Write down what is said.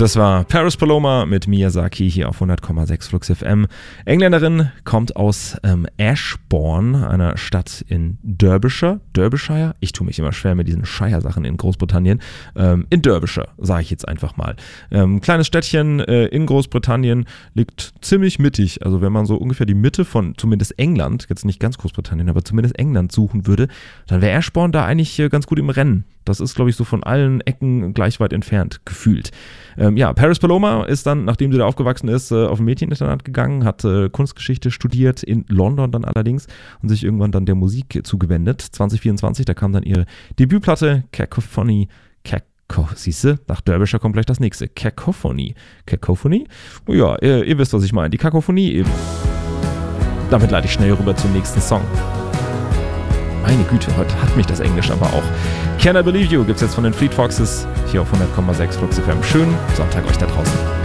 Das war Paris Paloma mit Miyazaki hier auf 100,6 Flux FM. Engländerin, kommt aus Ashbourne, einer Stadt in Derbyshire. Ich tue mich immer schwer mit diesen Shire-Sachen in Großbritannien. In Derbyshire, sage ich jetzt einfach mal. Kleines Städtchen in Großbritannien, liegt ziemlich mittig. Also wenn man so ungefähr die Mitte von zumindest England, jetzt nicht ganz Großbritannien, aber zumindest England suchen würde, dann wäre Ashbourne da eigentlich ganz gut im Rennen. Das ist, glaube ich, so von allen Ecken gleich weit entfernt, gefühlt. Paris Paloma ist dann, nachdem sie da aufgewachsen ist, auf ein Mädcheninternat gegangen, hat Kunstgeschichte studiert, in London dann allerdings, und sich irgendwann dann der Musik zugewendet. 2024, da kam dann ihre Debütplatte Cacophony. Siehste, nach Derbyshire kommt gleich das nächste. Cacophony? Ja, ihr wisst, was ich meine. Die Kakophonie eben. Damit leite ich schnell rüber zum nächsten Song. Meine Güte, heute hat mich das Englisch aber auch. Can I Believe You gibt's jetzt von den Fleet Foxes hier auf 100,6 Flux FM. Schönen Sonntag euch da draußen.